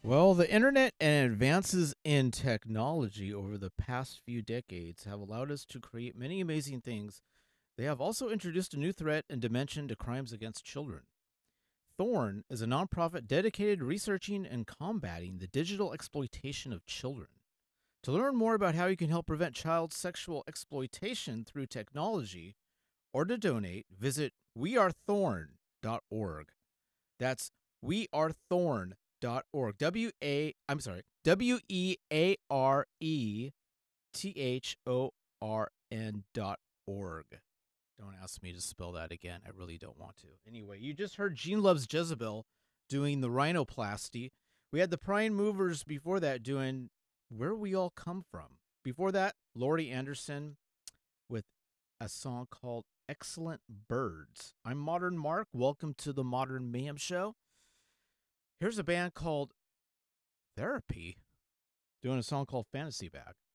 Well, the internet and advances in technology over the past few decades have allowed us to create many amazing things. They have also introduced a new threat and dimension to crimes against children. Thorn is a nonprofit dedicated to researching and combating the digital exploitation of children. To learn more about how you can help prevent child sexual exploitation through technology or to donate, visit wearethorn.org. That's wearethorn.org. WeareThorn.org. Don't ask me to spell that again. I really don't want to. Anyway, you just heard Gene Loves Jezebel doing the rhinoplasty. We had the Prime Movers before that doing Where We All Come From. Before that, Laurie Anderson with a song called Excellent Birds. I'm Modern Mark. Welcome to the Modern Mayhem Show. Here's a band called Therapy doing a song called Fantasy Bag.